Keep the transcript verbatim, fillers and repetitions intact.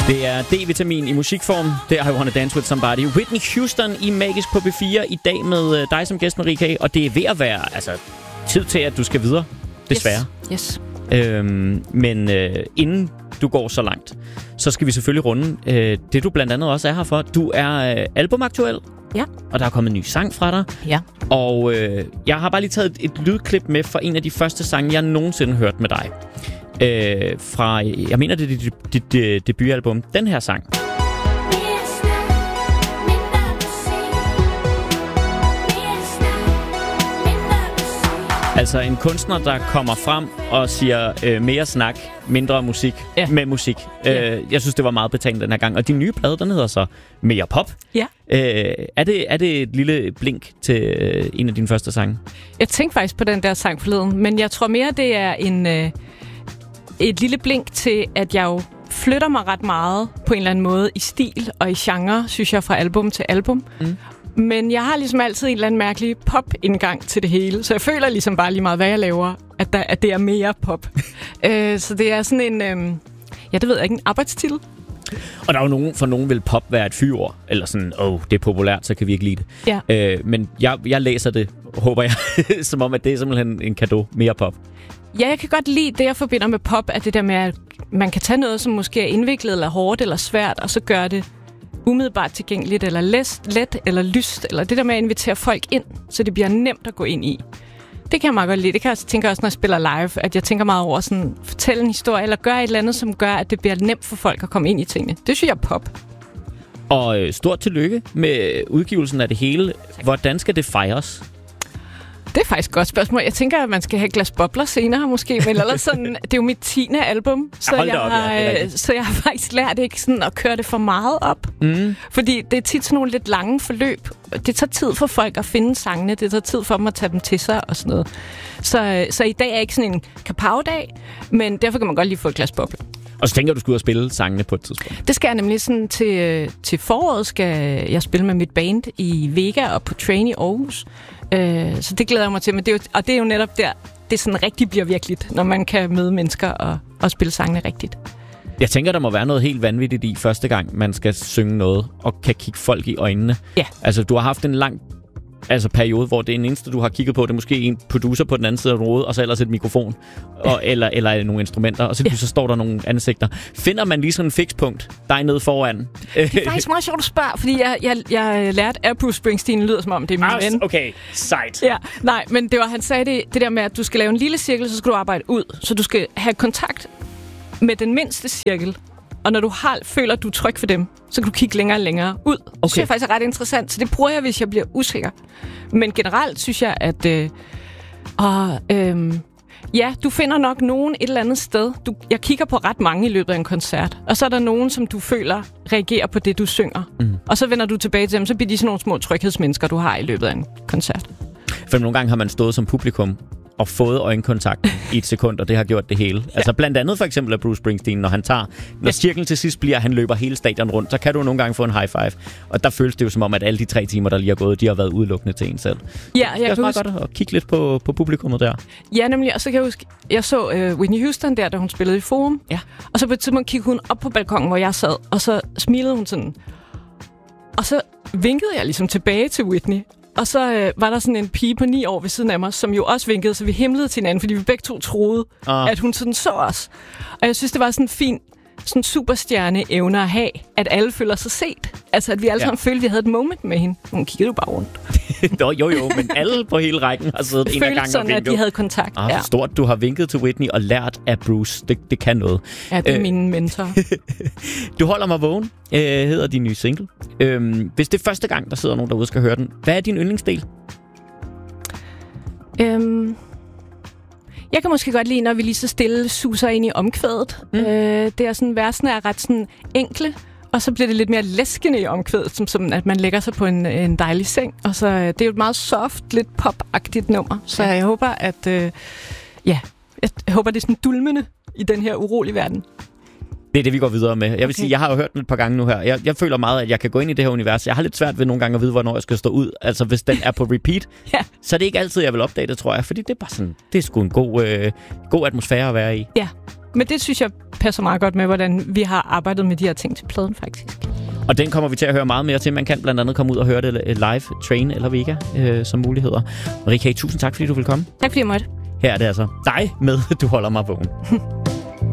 Det er D-vitamin i musikform. Det er I Wanna Dance With Somebody. Whitney Houston i Magisk på B fire i dag med dig som gæst, Marie K. Og det er ved at være altså, tid til, at du skal videre. Desværre. Yes. yes. Øhm, men øh, inden du går så langt, så skal vi selvfølgelig runde øh, det, du blandt andet også er her for. Du er øh, albumaktuel. Ja. Og der er kommet en ny sang fra dig. Ja. Og øh, jeg har bare lige taget et, et lydklip med fra en af de første sange, jeg nogensinde hørte med dig. Øh, fra, jeg mener, det er dit, dit, dit debutalbum. Den her sang. Altså en kunstner, der kommer frem og siger øh, mere snak, mindre musik, ja. med musik. Ja. Øh, jeg synes, det var meget betagende den her gang. Og din nye plade, den hedder så Mere Pop. Ja. Øh, er, det, er det et lille blink til øh, en af dine første sange? Jeg tænkte faktisk på den der sang forleden, men jeg tror mere, det er en, øh, et lille blink til, at jeg jo flytter mig ret meget på en eller anden måde i stil og i genre, synes jeg, fra album til album. Mm. Men jeg har ligesom altid en eller anden mærkelig pop-indgang til det hele. Så jeg føler ligesom bare lige meget, hvad jeg laver, at, der, at det er mere pop. øh, så det er sådan en, øh, ja, det ved jeg ikke, en arbejdstitel. Og der er jo nogen, for nogen vil pop være et fyord, eller sådan, åh, oh, det er populært, så kan vi ikke lide det. Ja. Øh, men jeg, jeg læser det, håber jeg, som om, at det er simpelthen en cadeau, mere pop. Ja, jeg kan godt lide det, jeg forbinder med pop, at det der med, at man kan tage noget, som måske er indviklet, eller hårdt, eller svært, og så gøre det umiddelbart tilgængeligt, eller let, let, eller lyst, eller det der med at invitere folk ind, så det bliver nemt at gå ind i. Det kan jeg meget godt lide. Det kan jeg også tænke også, når jeg spiller live, at jeg tænker meget over sådan, fortælle en historie, eller gøre et eller andet, som gør, at det bliver nemt for folk at komme ind i tingene. Det synes jeg er pop. Og øh, stort tillykke med udgivelsen af det hele. Hvordan skal det fejres? Det er faktisk et godt spørgsmål. Jeg tænker, at man skal have et glas bobler senere måske, men ellers sådan, det er jo mit tiende album, så jeg, op, har, ja, så jeg har faktisk lært ikke sådan at køre det for meget op. Mm. Fordi det er tit sådan nogle lidt lange forløb. Det tager tid for folk at finde sangene, det tager tid for dem at tage dem til sig og sådan noget. Så, så i dag er ikke sådan en kapow-dag, men derfor kan man godt lige få et glas bobler. Og så tænker du, du skal ud og spille sangene på et tidspunkt? Det skal jeg nemlig sådan til, til foråret, skal jeg spille med mit band i Vega og på Train i Aarhus. Øh, så det glæder jeg mig til. Men det er jo, og det er jo netop der, det sådan rigtig bliver virkeligt, når man kan møde mennesker og, og spille sangene rigtigt. Jeg tænker, der må være noget helt vanvittigt i første gang, man skal synge noget og kan kigge folk i øjnene. Ja. Altså, du har haft en lang altså, periode, hvor det eneste, du har kigget på, det er måske en producer på den anden side af rodet, og så ellers et mikrofon, og, ja. eller, eller nogle instrumenter, og så, ja. så står der nogle ansigter. Finder man lige sådan en fikspunkt, dig nede foran? Det er faktisk meget sjovt at spørge, fordi jeg, jeg, jeg lærte af Bruce Springsteen, lyder som om det er min ah, ven. Okay, sejt. Ja, nej, men det var, han sagde det, det der med, at du skal lave en lille cirkel, så skal du arbejde ud. Så du skal have kontakt med den mindste cirkel. Og når du har, føler, at du er tryg for dem, så kan du kigge længere og længere ud. Okay. Det synes jeg faktisk er ret interessant, så det bruger jeg, hvis jeg bliver usikker. Men generelt synes jeg, at øh, og, øh, ja, du finder nok nogen et eller andet sted. Du, jeg kigger på ret mange i løbet af en koncert, og så er der nogen, som du føler reagerer på det, du synger. Mm. Og så vender du tilbage til dem, så bliver de sådan nogle små tryghedsmennesker, du har i løbet af en koncert. For nogle gange har man stået som publikum og fået øjenkontakt i et sekund, og det har gjort det hele. Ja. Altså blandt andet for eksempel af Bruce Springsteen, når han tager, når cirklen til sidst bliver, han løber hele stadion rundt, så kan du nogle gange få en high five. Og der føles det jo som om, at alle de tre timer, der lige er gået, de har været udelukkende til en selv. Ja, jeg det er også meget huske... godt at kigge lidt på, på publikummet der. Ja, nemlig. Og så kan jeg huske, jeg så uh, Whitney Houston der, da hun spillede i Forum. Ja. Og så på et tidspunkt kiggede hun op på balkongen, hvor jeg sad, og så smilede hun sådan. Og så vinkede jeg ligesom tilbage til Whitney. Og så øh, var der sådan en pige på ni år ved siden af mig, som jo også vinkede, så vi himlede til hinanden, fordi vi begge to troede, ah. at hun sådan så os. Og jeg synes, det var sådan en fin sådan superstjerne-evne at have, at alle føler sig set. Altså, at vi alle sammen ja. følte, at vi havde et moment med hende. Hun kiggede jo bare rundt. Nå, jo, jo, men alle på hele rækken har siddet en af gangen sådan, og vinket. at de havde kontakt. Ah, ja. Stort, du har vinket til Whitney og lært af Bruce. Det, det kan noget. Ja, det er øh, min mentor. Du holder mig vågen, øh, hedder din nye single. Øhm, hvis det er første gang, der sidder nogen derude og skal høre den, hvad er din yndlingsdel? Øhm... Jeg kan måske godt lide, når vi lige så stille suser ind i omkvædet. Mm. Øh, det er sådan, versene er ret sådan enkle, og så bliver det lidt mere læskende i omkvædet, som, som at man lægger sig på en, en dejlig seng. Og så det er jo et meget soft, lidt pop-agtigt nummer. Så jeg håber, at øh, ja, jeg håber, det er sådan dulmende i den her urolige verden. Det er det, vi går videre med. Jeg vil okay. sige, jeg har jo hørt den et par gange nu her. Jeg, jeg føler meget, at jeg kan gå ind i det her univers. Jeg har lidt svært ved nogle gange at vide, hvornår jeg skal stå ud. Altså, hvis den er på repeat, ja. så er det ikke altid, jeg vil opdage det, tror jeg. Fordi det er bare sådan, det er sgu en god, øh, god atmosfære at være i. Ja, Men det synes jeg passer meget godt med, hvordan vi har arbejdet med de her ting til pladen, faktisk. Og den kommer vi til at høre meget mere til. Man kan blandt andet komme ud og høre det live, Train eller Vega, øh, som muligheder. Marika, tusind tak, fordi du vil komme. Tak fordi jeg måtte. Her er det altså dig med, du holder mig vågen.